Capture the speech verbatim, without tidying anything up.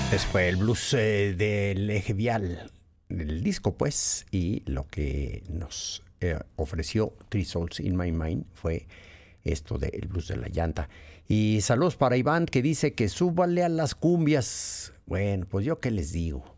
Ese fue el blues eh, del eje vial del disco, pues, y lo que nos eh, ofreció Three Souls in My Mind fue esto del blues de la llanta. Y saludos para Iván, que dice que súbale a las cumbias. Bueno, pues yo qué les digo.